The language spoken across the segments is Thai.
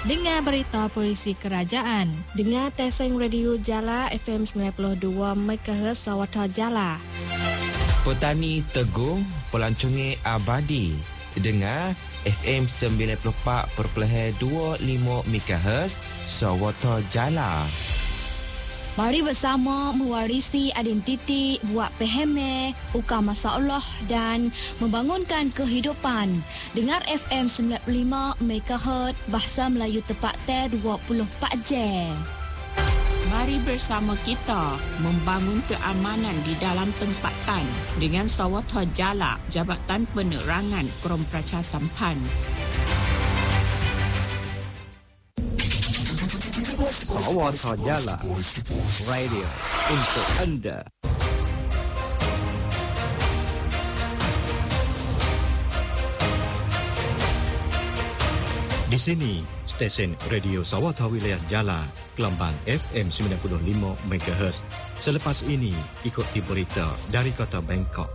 Dengar berita polisi kerajaan. Dengar Teseng Radio Jala FM 92 MHz Sawatha Jala. Petani Teguh pelancongan abadi. Dengar FM 94.25 MHz Sawatha Jala. Mari bersama mewarisi identiti, buat peheme, ukar masalah dan membangunkan kehidupan. Dengar FM 95 MHz Bahasa Melayu tepat 24 jam. Mari bersama kita membangun keamanan di dalam tempatan dengan Sawatha Jala, Jabatan Penerangan Krom Pracha Sampan. Sawatha Jala Radio untuk anda. Di sini stesen Radio Sawatha Wilayah Jala, Kelambang FM 95 MHz. Selepas ini ikuti berita dari kota Bangkok.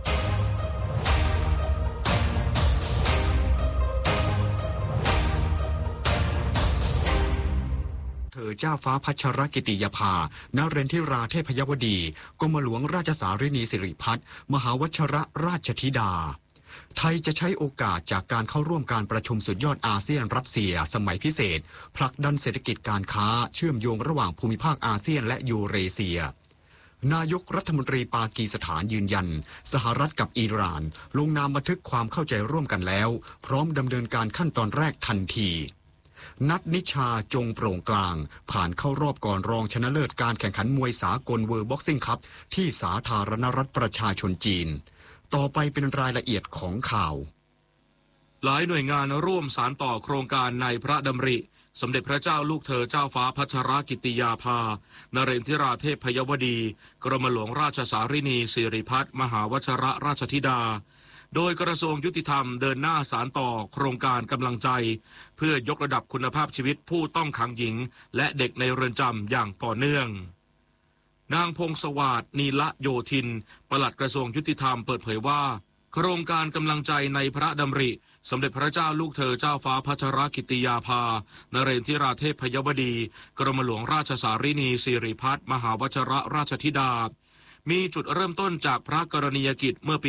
เจ้าฟ้าพัชรกิติยาภานเรนทิราเทพยวดีกรมหลวงราชสารินีสิริพัฒน์มหาวชิรราชธิดาไทยจะใช้โอกาสจากการเข้าร่วมการประชุมสุดยอดอาเซียนรัสเซียสมัยพิเศษผลักดันเศรษฐกิจการค้าเชื่อมโยงระหว่างภูมิภาคอาเซียนและยูเรเซียนายกรัฐมนตรีปากีสถานยืนยันสหรัฐกับอิหร่านลงนามบันทึกความเข้าใจร่วมกันแล้วพร้อมดำเนินการขั้นตอนแรกทันทีนัทนิชาจงโปร่งกลางผ่านเข้ารอบก่อนรองชนะเลิศการแข่งขันมวยสากลเวิลด์บ็อกซิ่งคัพที่สาธารณรัฐประชาชนจีนต่อไปเป็นรายละเอียดของข่าวหลายหน่วยงานร่วมสานต่อโครงการในพระดำริสมเด็จพระเจ้าลูกเธอเจ้าฟ้าพัชรกิติยาภานเรนทิราเทพยวดีกรมหลวงราชสารินีสิริพัฒน์มหาวชิรราชธิดาโดยกระทรวงยุติธรรมเดินหน้าสานต่อโครงการกำลังใจเพื่อยกระดับคุณภาพชีวิตผู้ต้องขังหญิงและเด็กในเรือนจำอย่างต่อเนื่องนางพงศวาสนีละโยธินปลัดกระทรวงยุติธรรมเปิดเผยว่าโครงการกำลังใจในพระดำริสมเด็จพระเจ้าลูกเธอเจ้าฟ้าพัชรกิติยาภานเรนทิราเทพยวดีกรมหลวงราชสารินีสิริพัฒน์มหาวชิรราชธิดามีจุดเริ่มต้นจากพระกรณียกิจเมื่อปี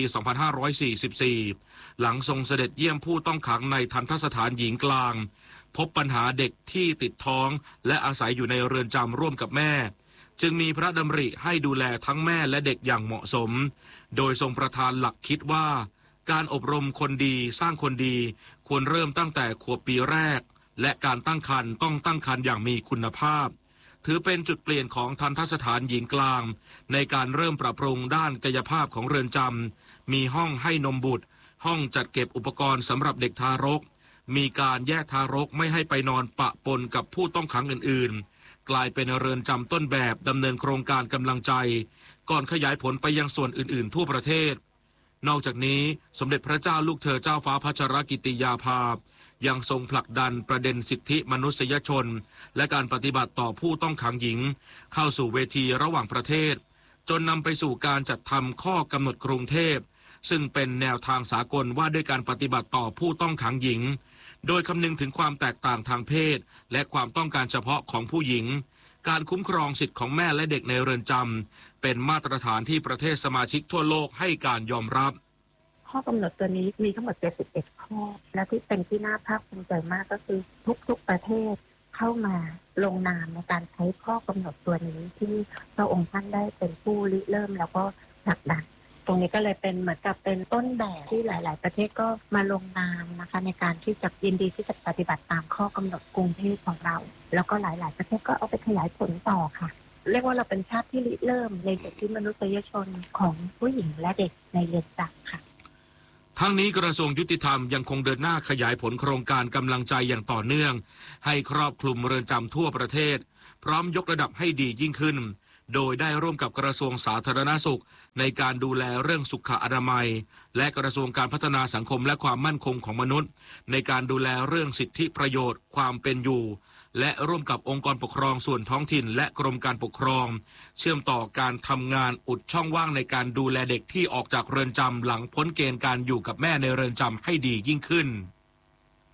2544 หลังทรงเสด็จเยี่ยมผู้ต้องขังในทัณฑสถานหญิงกลางพบปัญหาเด็กที่ติดท้องและอาศัยอยู่ในเรือนจำร่วมกับแม่จึงมีพระดำริให้ดูแลทั้งแม่และเด็กอย่างเหมาะสมโดยทรงประทานหลักคิดว่าการอบรมคนดีสร้างคนดีควรเริ่มตั้งแต่ขวบปีแรกและการตั้งครรภ์ต้องตั้งครรภ์อย่างมีคุณภาพถือเป็นจุดเปลี่ยนของทัณฑสถานหญิงกลางในการเริ่มปรับปรุงด้านกายภาพของเรือนจำมีห้องให้นมบุตรห้องจัดเก็บอุปกรณ์สำหรับเด็กทารกมีการแยกทารกไม่ให้ไปนอนปะปนกับผู้ต้องขังอื่นๆกลายเป็นเรือนจำต้นแบบดำเนินโครงการกำลังใจก่อนขยายผลไปยังส่วนอื่นๆทั่วประเทศนอกจากนี้สมเด็จพระเจ้าลูกเธอเจ้าฟ้าพัชรกิติยาภายังทรงผลักดันประเด็นสิทธิมนุษยชนและการปฏิบัติต่อผู้ต้องขังหญิงเข้าสู่เวทีระหว่างประเทศจนนำไปสู่การจัดทำข้อกำหนดกรุงเทพซึ่งเป็นแนวทางสากลว่าด้วยการปฏิบัติต่อผู้ต้องขังหญิงโดยคำนึงถึงความแตกต่างทางเพศและความต้องการเฉพาะของผู้หญิงการคุ้มครองสิทธิของแม่และเด็กในเรือนจำเป็นมาตรฐานที่ประเทศสมาชิกทั่วโลกให้การยอมรับข้อกำหนดตัวนี้มีทั้งหมด71ข้อและที่เป็นที่น่าภาคภูมิใจมากก็คือทุกประเทศเข้ามาลงนามในการใช้ข้อกำหนดตัวนี้ที่พระองค์ท่านได้เป็นผู้ริเริ่มแล้วก็ผลักดันตรงนี้ก็เลยเป็นเหมือนกับเป็นต้นแบบที่หลายๆประเทศก็มาลงนามนะคะในการที่จะยินดีที่จะปฏิบัติตามข้อกำหนดกรุงเทพของเราแล้วก็หลายๆประเทศก็เอาไปขยายผลต่อค่ะเรียกว่าเราเป็นชาติที่ริเริ่มในสิทธิมนุษยชนของผู้หญิงและเด็กในเรือนจำค่ะทั้งนี้กระทรวงยุติธรรมยังคงเดินหน้าขยายผลโครงการกำลังใจอย่างต่อเนื่องให้ครอบคลุมเรือนจำทั่วประเทศพร้อมยกระดับให้ดียิ่งขึ้นโดยได้ร่วมกับกระทรวงสาธารณสุขในการดูแลเรื่องสุขอนามัยและกระทรวงการพัฒนาสังคมและความมั่นคงของมนุษย์ในการดูแลเรื่องสิทธิประโยชน์ความเป็นอยู่และร่วมกับองค์กรปกครองส่วนท้องถิ่นและกรมการปกครองเชื่อมต่อการทำงานอุดช่องว่างในการดูแลเด็กที่ออกจากเรือนจำหลังพ้นเกณฑ์การอยู่กับแม่ในเรือนจำให้ดียิ่งขึ้น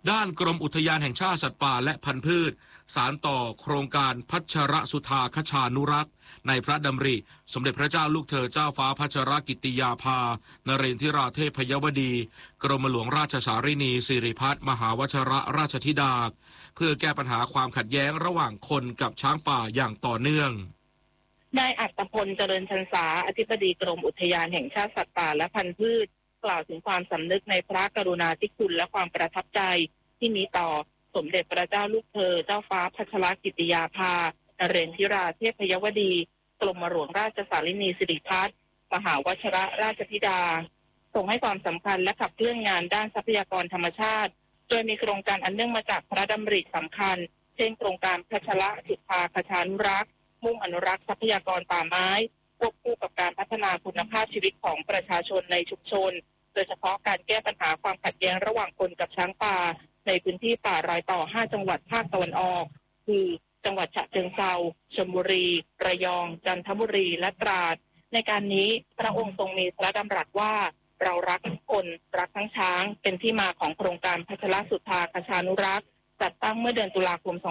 ด้านกรมอุทยานแห่งชาติสัตว์ป่าและพันธุ์พืชสานต่อโครงการพัชรสุธาคชานุรักษ์ในพระดำริสมเด็จพระเจ้าลูกเธอเจ้าฟ้าพัชรกิติยาภานเรนทิราเทพยวดีกรมหลวงราชสารินีสิริพัฒน์มหาวชิรราชธิดาเพื่อแก้ปัญหาความขัดแย้งระหว่างคนกับช้างป่าอย่างต่อเนื่องนายอัตพลเจริญชันษาอธิบดีกรมอุทยานแห่งชาติสัตว์ป่าและพันธุ์พืชกล่าวถึงความสำนึกในพระกรุณาธิคุณและความประทับใจที่มีต่อสมเด็จพระเจ้าลูกเธอเจ้าฟ้าพัชรกิติยาภานเรนทิราเทพยวดีกรมหลวงราชสารินีสิริพัฒน์มหาวชิรราชธิดาทรงให้ความสำคัญและขับเคลื่อนงานด้านทรัพยากรธรรมชาติโดยมีโครงการอันเนื่องมาจากพระดำริสำคัญเช่นโครงการพัชรสุธาคชานุรักษ์มุ่งอนุรักษ์ทรัพยากรป่าไม้ควบคู่กับการพัฒนาคุณภาพชีวิตของประชาชนในชุมชนโดยเฉพาะการแก้ปัญหาความขัดแย้งระหว่างคนกับช้างป่าในพื้นที่ป่ารอยต่อ5จังหวัดภาคตะวันออกคือจังหวัดฉะเชิงเทราชลบุรีระยองจันทบุรีและตราดในการนี้พระองค์ทรงมีพระดำรัสว่าเรารักทุกคนรักทั้งช้างเป็นที่มาของโครงการพัชรสุธาคชานุรักษ์จัดตั้งเมื่อเดือนตุลาคม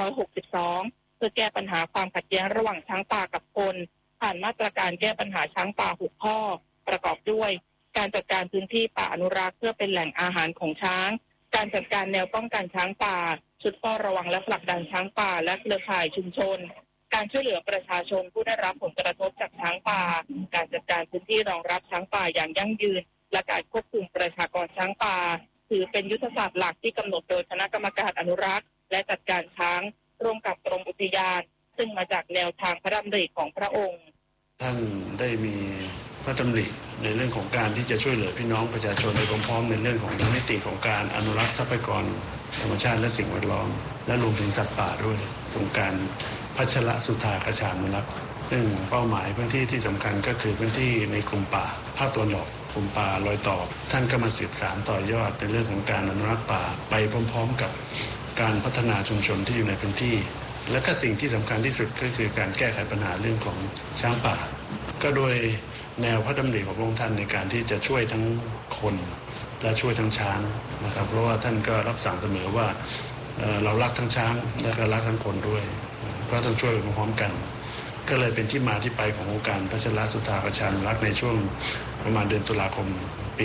2562เพื่อแก้ปัญหาความขัดแย้งระหว่างช้างป่ากับคนผ่านมาตรการแก้ปัญหาช้างป่า6ข้อประกอบด้วยการจัดการพื้นที่ป่าอนุรักษ์เพื่อเป็นแหล่งอาหารของช้างการจัดการแนวป้องกันช้างป่าชุดเฝ้าระวังและผลักดันช้างป่าและเครือข่ายชุมชนการช่วยเหลือประชาชนผู้ได้รับผลกระทบจากช้างป่าการจัดการพื้นที่รองรับช้างป่าอย่างยั่งยืนและการควบคุมประชากรช้างป่าถือเป็นยุทธศาสตร์หลักที่กำหนดโดยคณะกรรมการอนุรักษ์และจัดการช้างร่วมกับกรมอุทยานซึ่งมาจากแนวทางพระดำริของพระองค์ท่านได้มีพระดำริในเรื่องของการที่จะช่วยเหลือพี่น้องประชาชนโดยพร้อมๆในเรื่องของมิติของการอนุรักษ์ทรัพยากรธรรมชาติและสิ่งแวดล้อมและรวมถึงสัตว์ป่าด้วยโครงการพัชรสุธาคชานุรักษ์ซึ่งเป้าหมายพื้นที่ที่สำคัญก็คือพื้นที่ในกลุ่มป่าภาคตะวันออกกลุ่มป่ารอยต่อท่านก็มาสืบสานต่อยอดในเรื่องของการอนุรักษ์ป่าไปพร้อมๆกับการพัฒนาชุมชนที่อยู่ในพื้นที่และก็สิ่งที่สำคัญที่สุดก็คือการแก้ไขปัญหาเรื่องของช้างป่าก็โดยแนวพระดำริของพระองค์ท่านในการที่จะช่วยทั้งคนและช่วยทั้งช้างนะครับเพราะว่าท่านก็รับสั่งเสมอว่าเรารักทั้งช้างและก็รักทั้งคนด้วยเพราะต้องช่วยพร้อมกันก็เลยเป็นที่มาที่ไปของโครงการพัชรสุธาคชานุรักษ์ในช่วงประมาณเดือนตุลาคมปี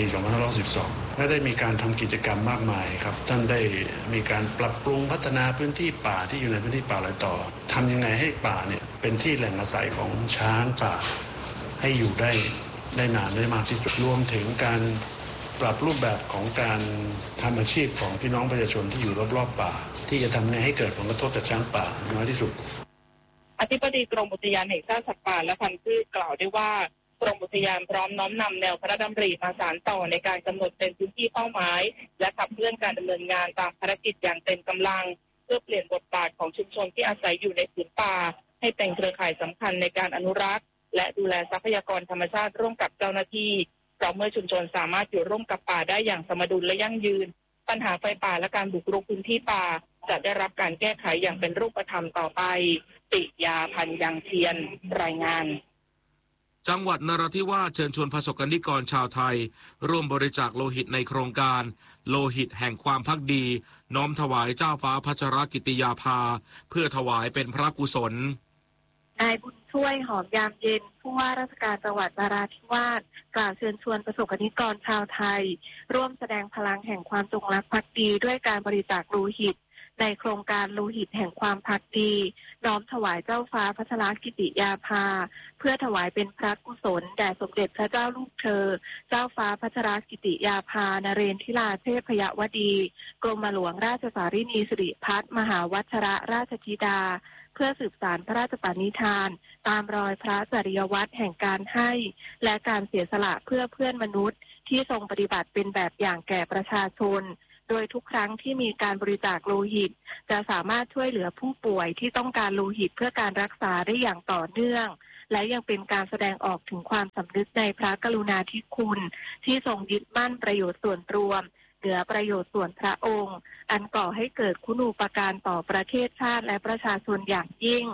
2562และได้มีการทำกิจกรรมมากมายครับท่านได้มีการปรับปรุงพัฒนาพื้นที่ป่าที่อยู่ในพื้นที่ป่ารอยต่อทำยังไงให้ป่าเนี่ยเป็นที่แหล่งอาศัยของช้างป่าให้อยู่ได้นานได้มากที่สุดรวมถึงการปรับรูปแบบของการทำอาชีพของพี่น้องประชาชนที่อยู่รอบๆป่าที่จะทำให้เกิดผลกระทบกับช้างป่าน้อยที่สุดอธิบดีกรมอุทยานแห่งชาติสัตว์ป่าและพันธุ์พืชกล่าวได้ว่ากรมอุทยานพร้อมน้อมนำแนวพระดำริมาสานต่อในการกำหนดเป็นพื้นที่เป้าหมายและขับเคลื่อนการดำเนินงานตามภารกิจอย่างเต็มกำลังเพื่อเปลี่ยนบทบาทของชุมชนที่อาศัยอยู่ในผืนป่าให้เป็นเครือข่ายสำคัญในการอนุรักษ์และดูแลทรัพยากรธรรมชาติร่วมกับเจ้าหน้าที่เพราะเมื่อชุมชนสามารถอยู่ร่วมกับป่าได้อย่างสมดุลและยั่งยืนปัญหาไฟป่าและการบุกรุกพื้นที่ป่าจะได้รับการแก้ไขอย่างเป็นรูปธรรมต่อไปปิยาพันธ์ยังเทียนรายงานจังหวัดนราธิวาสเชิญชวนประสบกนิกรชาวไทยร่วมบริจาคโลหิตในโครงการโลหิตแห่งความภักดีน้อมถวายเจ้าฟ้าพัชรกิติยาภาเพื่อถวายเป็นพระกุศลนายบุญช่วยหอมยามเย็นผู้ว่าราชการจังหวัดนราธิวาสกล่าวเชิญชวนประสบกนิกรชาวไทยร่วมแสดงพลังแห่งความจงรักภักดีด้วยการบริจาคโลหิตในโครงการโลหิตแห่งความภักดีน้อมถวายเจ้าฟ้าพัชรกิติยาภาเพื่อถวายเป็นพระกุศลแด่สมเด็จพระเจ้าลูกเธอเจ้าฟ้าพัชรกิติยาภานเรนทิราเทพยวดีกรมหลวงราชสารินีสิริพัฒน์มหาวชิรราชธิดาเพื่อสืบสานพระราชปณิธานตามรอยพระจริยวัตรแห่งการให้และการเสียสละเพื่อเพื่อนมนุษย์ที่ทรงปฏิบัติเป็นแบบอย่างแก่ประชาชนโดยทุกครั้งที่มีการบริจาคโลหิตจะสามารถช่วยเหลือผู้ป่วยที่ต้องการโลหิตเพื่อการรักษาได้อย่างต่อเนื่องและยังเป็นการแสดงออกถึงความสำนึกในพระกรุณาธิคุณที่ทรงยึดมั่นประโยชน์ส่วนรวมเหนือประโยชน์ส่วนพระองค์อันก่อให้เกิดคุณูปการต่อประเทศชาติและประชาชนอย่างยิ่ง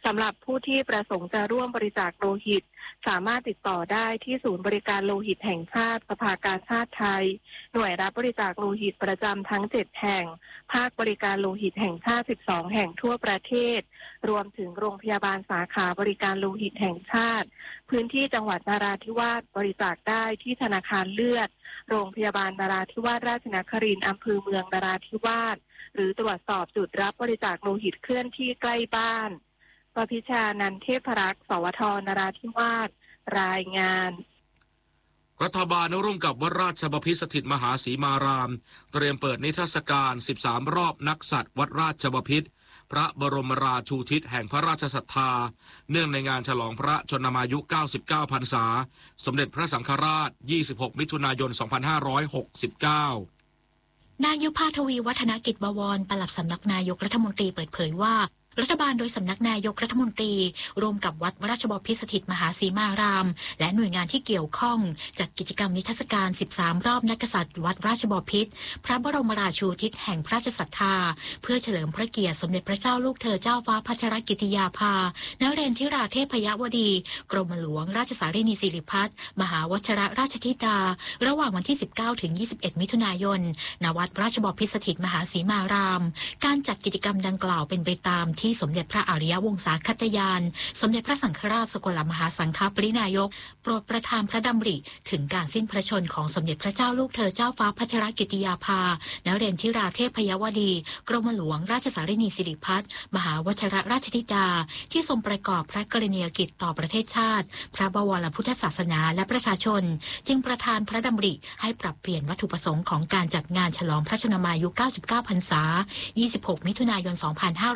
สำหรับผู้ที่ประสงค์จะร่วมบริจาคโลหิตสามารถติดต่อได้ที่ศูนย์บริการโลหิตแห่งชาติสภากาชาดไทยหน่วยรับบริจาคโลหิตประจำทั้ง7แห่งภาคบริการโลหิตแห่งชาติ12แห่งทั่วประเทศรวมถึงโรงพยาบาลสาขาบริการโลหิตแห่งชาติพื้นที่จังหวัดนราธิวาสบริจาคได้ที่ธนาคารเลือดโรงพยาบาลนราธิวาสราชนครินทร์อำเภอเมืองนราธิวาสหรือตรวจสอบจุดรับบริจาคโลหิตเคลื่อนที่ใกล้บ้านประพิชานันท์เทพรักษ์สวทนราธิวาสรายงานรัฐบาลร่วมกับวัดราชบพิตรสถิตมหาสีมารามเตรียมเปิดนิทรรศการ13รอบนักสัตว์วัดราชบพิตรพระบรมราชูทิศแห่งพระราชศรัทธาเนื่องในงานฉลองพระชนมายุ99พรรษาสมเด็จพระสังฆราช26มิถุนายน2569 นายยุพาทวีวัฒนกิจบวรปลัดสำนักนายกรัฐมนตรีเปิดเผยว่ารัฐบาลโดยสำนักนายกรัฐมนตรีร่วมกับวัดราชบพิตรสถิตมหาสีมารามและหน่วยงานที่เกี่ยวข้องจัดกิจกรรมนิทรรศการ13รอบนักกษัตริย์วัดราชบพิตรพระบรมราชูทิศแห่งพระราชศรัทธาเพื่อเฉลิมพระเกียรติสมเด็จพระเจ้าลูกเธอเจ้าฟ้าพัชรกิติยาภานเรนทิราเทพยวดีกรมหลวงราชสารีนีสิริพัฒน์มหาวชิรราชธิดาระหว่างวันที่19ถึง21มิถุนายนณวัดราชบพิตรสถิตมหาสีมารามการจัดกิจกรรมดังกล่าวเป็นไปตามที่สมเด็จพระอริยวงศาคตยานสมเด็จพระสังฆราชสกลมหาสังฆปรินายกโปรดประทานพระดำริถึงการสิ้นพระชนของสมเด็จพระเจ้าลูกเธอเจ้าฟ้าพัชรกิติยาภานเรนทิราเทพยวดีกรมหลวงราชสารีนีสิริพัฒน์มหาวชิรราชธิดาที่ทรงประกอบพระกรณียกิจต่อประเทศชาติพระบวรพุทธศาสนาและประชาชนจึงประทานพระดำริให้ปรับเปลี่ยนวัตถุประสงค์ของการจัดงานฉลองพระชนมายุ99พรรษา26มิถุนายน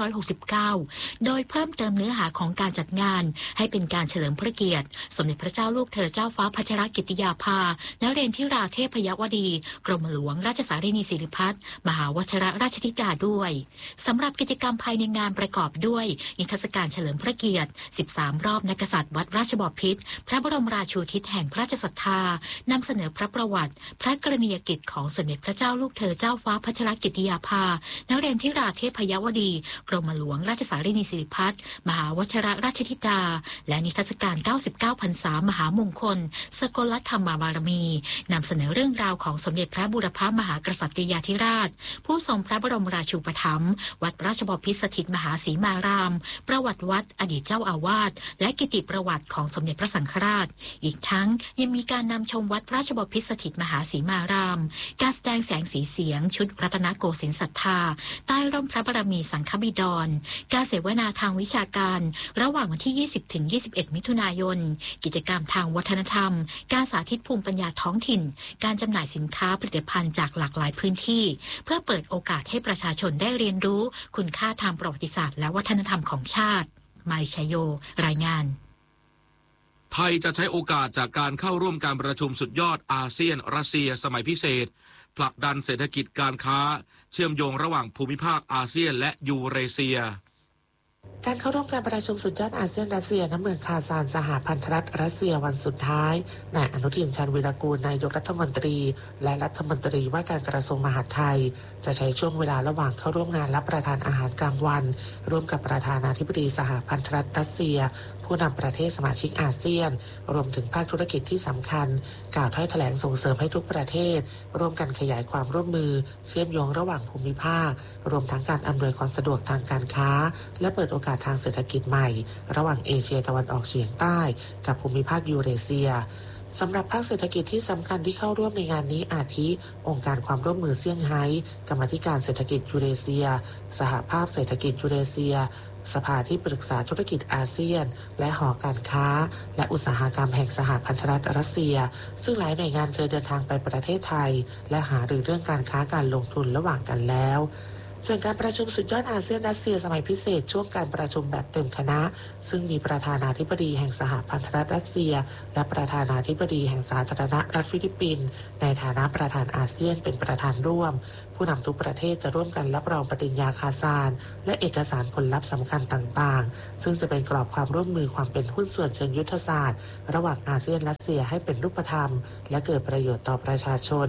2569โดยเพิ่มเติมเนื้อหาของการจัดงานให้เป็นการเฉลิมพระเกียรติสมเด็จพระเจ้าลูกเธอเจ้าฟ้าพัชรกิติยาภานเรนทิราเทพยวดีกรมหลวงราชสารีนีสิริพัฒน์มหาวชิรราชธิดาด้วยสำหรับกิจกรรมภายในงานประกอบด้วยนิทรรศการเฉลิมพระเกียรติ13รอบนักกษัตริย์วัดราชบพิตรพระบรมราชูทิศแห่งพระราชศรัทธานำเสนอพระประวัติพระกรณียกิจของสมเด็จพระเจ้าลูกเธอเจ้าฟ้าพัชรกิติยาภานเรนทิราเทพยวดีกรมหลวงราชสารีนีสิริพัฒน์มหาวชิรราชธิดาและนิทรรศการ99พรรษามหามงคลสกลธรรมบารมีนำเสนอเรื่องราวของสมเด็จพระบูรพมหากษัตริยาธิราชผู้ทรงพระบรมราชูปถัมภ์วัดราชบพิตรสถิตมหาสีมารามประวัติวัดอดีตเจ้าอาวาสและกิตติประวัติของสมเด็จพระสังฆราชอีกทั้งยังมีการนำชมวัดราชบพิตรสถิตมหาสีมารามการแสดงแสงสีเสียงชุดรัตนโกสินทร์ศรัทธาใต้ร่มพระบารมีสังฆบิดรการเสวนาทางวิชาการระหว่างวันที่20ถึง21มิถุนายนกิจกรรมทางวัฒนธรรมการสาธิตภูมิปัญญาท้องถิ่นการจำหน่ายสินค้าผลิตภัณฑ์จากหลากหลายพื้นที่เพื่อเปิดโอกาสให้ประชาชนได้เรียนรู้คุณค่าทางประวัติศาสตร์และวัฒนธรรมของชาติมาริชโยรายงานไทยจะใช้โอกาสจากการเข้าร่วมการประชุมสุดยอดอาเซียนรัสเซียสมัยพิเศษผลักดันเศรษฐกิจการค้าเชื่อมโยงระหว่างภูมิภาคอาเซียนและยูเรเซียการเข้าร่วมการประชุมสุดยอดอาเซียนรัสเซียณเมืองคาซานสหพันธรัฐรัสเซียวันสุดท้ายนายอนุทินชาญวีรกูลนายกรัฐมนตรีและรัฐมนตรีว่าการกระทรวงมหาดไทยจะใช้ช่วงเวลาระหว่างเข้าร่วมงานรับประทานอาหารกลางวันร่วมกับประธานาธิบดีสหพันธรัฐรัสเซียผู้นำประเทศสมาชิกอาเซียนรวมถึงภาคธุรกิจที่สำคัญกล่าวถ้อยแถลงส่งเสริมให้ทุกประเทศร่วมกันขยายความร่วมมือเชื่อมโยงระหว่างภูมิภาครวมทั้งการอำนวยความสะดวกทางการค้าและเปิดโอกาสทางเศรษฐกิจใหม่ระหว่างเอเชียตะวันออกเฉียงใต้กับภูมิภาคยูเรเซียสำหรับภาคเศรษฐกิจที่สำคัญที่เข้าร่วมในงานนี้อาทิองค์การความร่วมมือเซี่ยงไฮ้กรรมาธิการเศรษฐกิจยูเรเซียสหภาพเศรษฐกิจยูเรเซียสภาที่ปรึกษาธุรกิจอาเซียนและหอการค้าและอุตสาหกรรมแห่งสหพันธรัฐรัสเซียซึ่งหลายหน่วยงานเคยเดินทางไปประเทศไทยและหารือเรื่องการค้าการลงทุนระหว่างกันแล้วส่วนการประชุมสุดยอดอาเซียนรัสเซียสมัยพิเศษช่วงการประชุมแบบเต็มคณะซึ่งมีประธานาธิบดีแห่งสหพันธรัฐรัสเซียและประธานาธิบดีแห่งสาธารณรัฐฟิลิปปินส์ในฐานะประธานอาเซียนเป็นประธานร่วมผู้นำทุกประเทศจะร่วมกันรับรองปฏิญญาคาซานและเอกสารผลลัพธ์สำคัญต่างๆซึ่งจะเป็นกรอบความร่วมมือความเป็นหุ้นส่วนเชิงยุทธศาสตร์ระหว่างอาเซียนรัสเซียให้เป็นรูปธรรมและเกิดประโยชน์ต่อประชาชน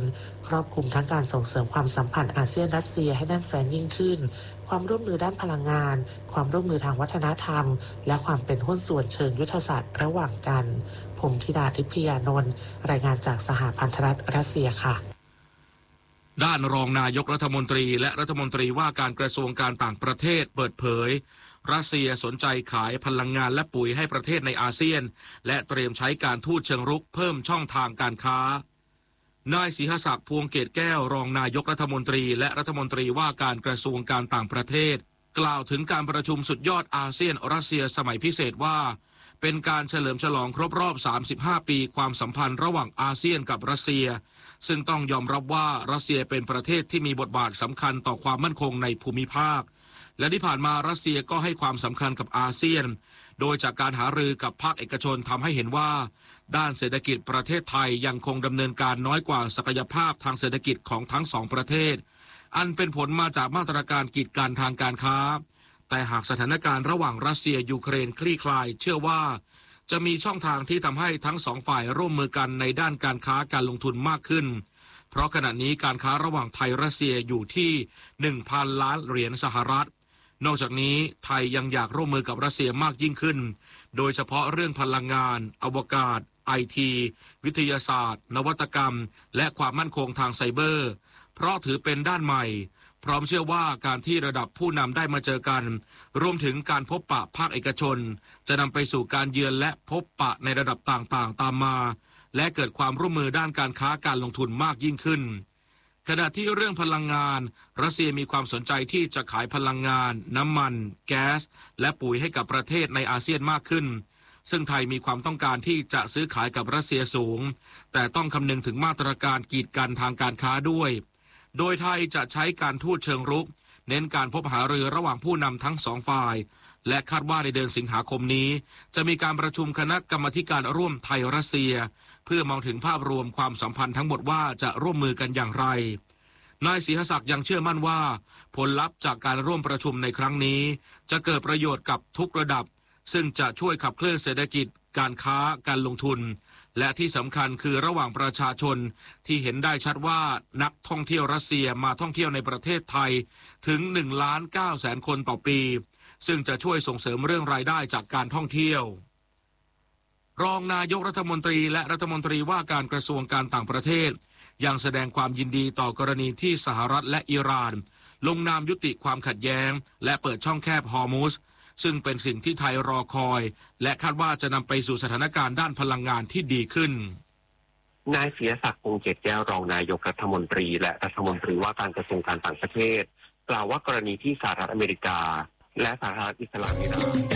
ครอบคลุมทั้งการส่งเสริมความสัมพันธ์อาเซียนรัสเซียให้แน่นแฟ้นยิ่งขึ้นความร่วมมือด้านพลังงานความร่วมมือทางวัฒนธรรมและความเป็นหุ้นส่วนเชิงยุทธศาสตร์ระหว่างกันพงษ์ธิดาทิพยานนท์รายงานจากสหพันธรัฐรัสเซียค่ะด้านรองนายกรัฐมนตรีและรัฐมนตรีว่าการกระทรวงการต่างประเทศเปิดเผยรัสเซียสนใจขายพลังงานและปุ๋ยให้ประเทศในอาเซียนและเตรียมใช้การทูตเชิงรุกเพิ่มช่องทางการค้านายศรีหศักดิ์พวงเกตแก้วรองนายกรัฐมนตรีและรัฐมนตรีว่าการกระทรวงการต่างประเทศกล่าวถึงการประชุมสุดยอดอาเซียนรัสเซียสมัยพิเศษว่าเป็นการเฉลิมฉลองครบรอบ35ปีความสัมพันธ์ระหว่างอาเซียนกับรัสเซียซึ่งต้องยอมรับว่ารัสเซียเป็นประเทศที่มีบทบาทสำคัญต่อความมั่นคงในภูมิภาคและที่ผ่านมารัสเซียก็ให้ความสำคัญกับอาเซียนโดยจากการหารือกับภาคเอกชนทำให้เห็นว่าด้านเศรษฐกิจประเทศไทยยังคงดำเนินการน้อยกว่าศักยภาพทางเศรษฐกิจของทั้งสองประเทศอันเป็นผลมาจากมาตรการกีดกันทางการค้าแต่หากสถานการณ์ระหว่างรัสเซียยูเครนคลี่คลายเชื่อว่าจะมีช่องทางที่ทำให้ทั้งสองฝ่ายร่วมมือกันในด้านการค้าการลงทุนมากขึ้นเพราะขณะนี้การค้าระหว่างไทยรัสเซียอยู่ที่ 1,000 ล้านเหรียญสหรัฐนอกจากนี้ไทยยังอยากร่วมมือกับรัสเซียมากยิ่งขึ้นโดยเฉพาะเรื่องพลังงานอวกาศIT วิทยาศาสตร์นวัตกรรมและความมั่นคงทางไซเบอร์เพราะถือเป็นด้านใหม่พร้อมเชื่อว่าการที่ระดับผู้นำได้มาเจอกันรวมถึงการพบปะภาคเอกชนจะนำไปสู่การเยือนและพบปะในระดับต่างๆตามมาและเกิดความร่วมมือด้านการค้าการลงทุนมากยิ่งขึ้นขณะที่เรื่องพลังงานรัสเซียมีความสนใจที่จะขายพลังงานน้ำมันแก๊สและปุ๋ยให้กับประเทศในอาเซียนมากขึ้นซึ่งไทยมีความต้องการที่จะซื้อขายกับรัสเซียสูงแต่ต้องคำนึงถึงมาตรการกีดกันทางการค้าด้วยโดยไทยจะใช้การทูตเชิงรุกเน้นการพบหารือระหว่างผู้นำทั้งสองฝ่ายและคาดว่าในเดือนสิงหาคมนี้จะมีการประชุมคณะกรรมาการร่วมไทยรัสเซียเพื่อมองถึงภาพรวมความสัมพันธ์ทั้งหมดว่าจะร่วมมือกันอย่างไรนายศรีหศักดิ์ยังเชื่อมั่นว่าผลลัพธ์จากการร่วมประชุมในครั้งนี้จะเกิดประโยชน์กับทุกระดับซึ่งจะช่วยขับเคลื่อนเศรษฐกิจการค้าการลงทุนและที่สำคัญคือระหว่างประชาชนที่เห็นได้ชัดว่านักท่องเที่ยวรัสเซียมาท่องเที่ยวในประเทศไทยถึง 1,900,000 คนต่อปีซึ่งจะช่วยส่งเสริมเรื่องรายได้จากการท่องเที่ยวรองนายกรัฐมนตรีและรัฐมนตรีว่าการกระทรวงการต่างประเทศยังแสดงความยินดีต่อกรณีที่สหรัฐและอิหร่านลงนามยุติความขัดแย้งและเปิดช่องแคบฮอร์มุซซึ่งเป็นสิ่งที่ไทยรอคอยและคาดว่าจะนำไปสู่สถานการณ์ด้านพลังงานที่ดีขึ้นนายศรีศักดิ์พงษ์เกตแก้วรองนายกรัฐมนตรีและรัฐมนตรีว่าการกระทรวงการต่างประเทศกล่าวว่ากรณีที่สหรัฐอเมริกาและสหรัฐอิสลามอิหร่าน